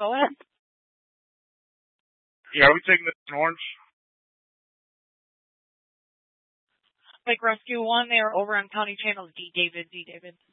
Go ahead. Yeah, are we taking this in orange? Lake Rescue 1, they are over on County Channels. D. David.